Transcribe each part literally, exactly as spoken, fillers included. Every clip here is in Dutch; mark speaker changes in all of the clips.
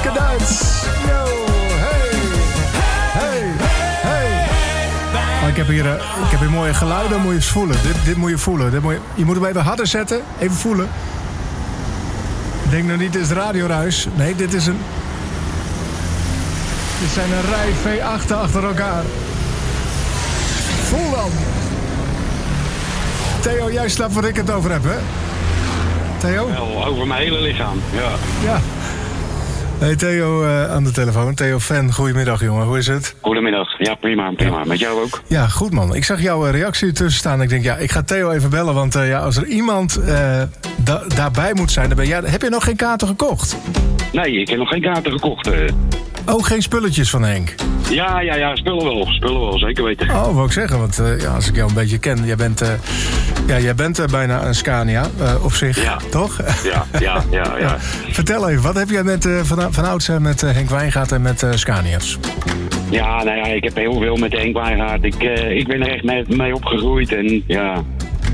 Speaker 1: Sietske Duits. Yo, hey. Hey, hey. Oh, ik heb hier, uh, ik heb hier mooie geluiden, moet je eens voelen. Dit, dit moet je voelen. Dit moet je, je moet hem even harder zetten, even voelen. Ik denk nog niet, dit is radioruis. Nee, dit is een... Dit zijn een rij V acht achter elkaar. Voel dan. Theo, jij snapt waar ik het over heb, hè? Theo?
Speaker 2: Wel, over mijn hele lichaam, ja.
Speaker 1: Ja. Hey Theo uh, aan de telefoon. Theo Fan, goedemiddag jongen, hoe is het?
Speaker 2: Goedemiddag, ja prima, prima. Ja. Met jou ook?
Speaker 1: Ja, goed man. Ik zag jouw reactie ertussen staan. Ik denk, ja, ik ga Theo even bellen, want uh, ja, als er iemand uh, da- daarbij moet zijn, dan ben jij... Heb je nog geen kaarten gekocht?
Speaker 2: Nee, ik heb nog geen kaarten gekocht. Uh.
Speaker 1: Oh, geen spulletjes van Henk?
Speaker 2: Ja, ja, ja, spullen wel, spullen wel, zeker weten.
Speaker 1: Oh, wou ik zeggen, want uh, ja, als ik jou een beetje ken, jij bent, uh, ja, jij bent uh, bijna een Scania, uh, op zich,
Speaker 2: ja.
Speaker 1: toch?
Speaker 2: Ja, ja, ja, ja.
Speaker 1: Vertel even, wat heb jij met, uh, van, van ouds uh, met uh, Henk Wijngaard en met uh, Scania's?
Speaker 2: Ja, nou ja, ik heb heel veel met Henk Wijngaard. Ik, uh, ik ben er echt mee, mee opgegroeid en ja...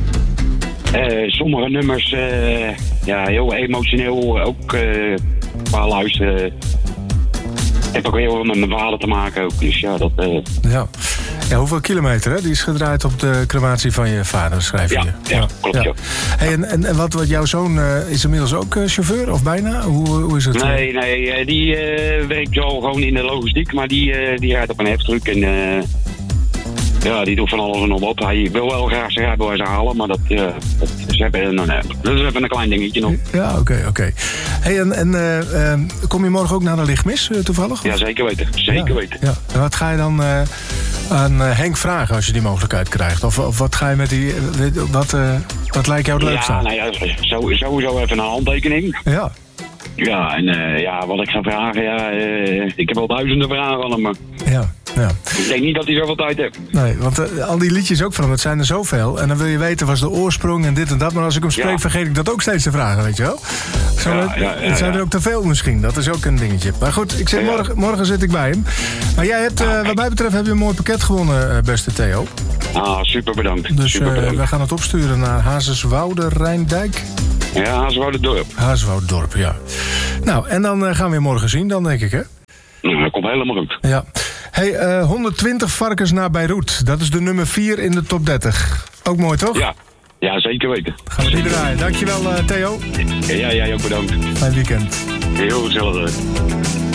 Speaker 2: Uh, sommige nummers, uh, ja, heel emotioneel, ook uh, qua luisteren... heb ook heel veel met mijn vader te maken ook. Dus ja, dat... Uh...
Speaker 1: Ja. ja, hoeveel kilometer, hè? Die is gedraaid op de crematie van je vader, schrijf je.
Speaker 2: Ja, ja, ja klopt, ja. ja.
Speaker 1: Hey, en, en, en wat, wat jouw zoon uh, is inmiddels ook uh, chauffeur, of bijna? Hoe, hoe is het?
Speaker 2: Nee, nee, die uh, werkt wel gewoon in de logistiek, maar die, uh, die rijdt op een heftruck en... Uh, ja, die doet van alles en nog op. Hij wil wel graag zijn rijbewijs halen, maar dat, uh, dat, ze hebben, nou, nee, dat is even een klein dingetje nog.
Speaker 1: Ja, oké, okay, oké. Okay. Hey, en en uh, uh, kom je morgen ook naar de lichtmis, uh, toevallig?
Speaker 2: Ja, zeker weten. Zeker
Speaker 1: ja,
Speaker 2: weten.
Speaker 1: Ja. En wat ga je dan uh, aan uh, Henk vragen als je die mogelijkheid krijgt? Of, of wat ga je met die... Wat, uh, wat lijkt jou het leukste aan?
Speaker 2: Ja, nou ja, sowieso even een handtekening.
Speaker 1: Ja.
Speaker 2: Ja, en uh, ja, wat ik ga vragen, ja, uh, ik heb wel duizenden vragen aan hem, maar...
Speaker 1: Ja, ja.
Speaker 2: Ik denk niet dat hij zoveel tijd heeft.
Speaker 1: Nee, want uh, al die liedjes ook van hem, het zijn er zoveel. En dan wil je weten, was de oorsprong en dit en dat. Maar als ik hem spreek, ja. vergeet ik dat ook steeds te vragen, weet je wel? Zo, ja, het, ja, ja, het zijn er ook te veel misschien, dat is ook een dingetje. Maar goed, ik zit ja. morgen, morgen zit ik bij hem. Maar jij hebt, uh, wat mij betreft, heb je een mooi pakket gewonnen, uh, beste Theo.
Speaker 2: Ah, super bedankt.
Speaker 1: Dus
Speaker 2: super
Speaker 1: uh,
Speaker 2: bedankt.
Speaker 1: we gaan het opsturen naar Hazeswoude, Rijndijk.
Speaker 2: Ja, Hazeswoude Dorp.
Speaker 1: Hazeswoude Dorp, ja. Nou, en dan uh, gaan we je morgen zien, dan denk ik, hè?
Speaker 2: Nou, dat komt helemaal goed.
Speaker 1: Ja. Hey, uh, honderdtwintig varkens naar Beirut. Dat is de nummer vier in de top dertig. Ook mooi, toch?
Speaker 2: Ja, ja zeker weten.
Speaker 1: Gaan we die draaien. Dankjewel, uh, Theo.
Speaker 2: Ja, jij ook bedankt.
Speaker 1: Fijn weekend.
Speaker 2: Heel hetzelfde.